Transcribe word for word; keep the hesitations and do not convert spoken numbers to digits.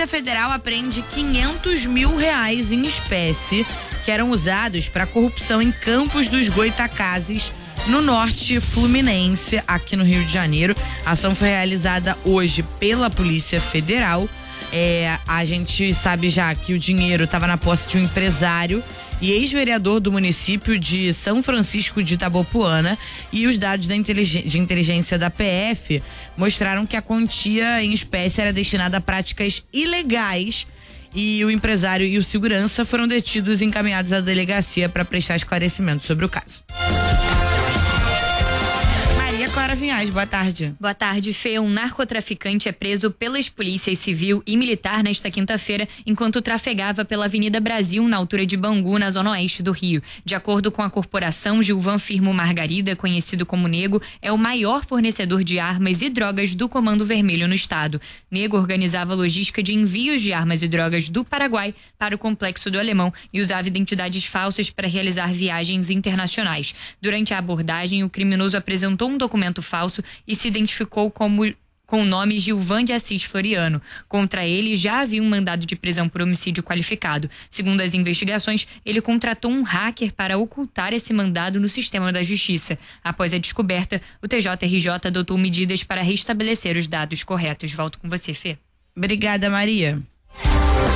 Polícia Federal apreende quinhentos mil reais em espécie que eram usados para corrupção em Campos dos Goytacazes, no norte fluminense, aqui no Rio de Janeiro. A ação foi realizada hoje pela Polícia Federal. É, a gente sabe já que o dinheiro estava na posse de um empresário e ex-vereador do município de São Francisco de Itabopuana, e os dados da inteligência, de inteligência da P F mostraram que a quantia em espécie era destinada a práticas ilegais, e o empresário e o segurança foram detidos e encaminhados à delegacia para prestar esclarecimento sobre o caso. Clara Vinhais, boa tarde. Boa tarde, Fê. Um narcotraficante é preso pelas polícias civil e militar nesta quinta-feira, enquanto trafegava pela Avenida Brasil, na altura de Bangu, na zona oeste do Rio. De acordo com a corporação, Gilvan Firmo Margarida, conhecido como Nego, é o maior fornecedor de armas e drogas do Comando Vermelho no estado. Nego organizava a logística de envios de armas e drogas do Paraguai para o Complexo do Alemão e usava identidades falsas para realizar viagens internacionais. Durante a abordagem, o criminoso apresentou um documento falso e se identificou como com o nome Gilvan de Assis Floriano. Contra ele já havia um mandado de prisão por homicídio qualificado. Segundo as investigações, ele contratou um hacker para ocultar esse mandado no sistema da justiça. Após a descoberta, o T J R J adotou medidas para restabelecer os dados corretos. Volto com você, Fê. Obrigada, Maria.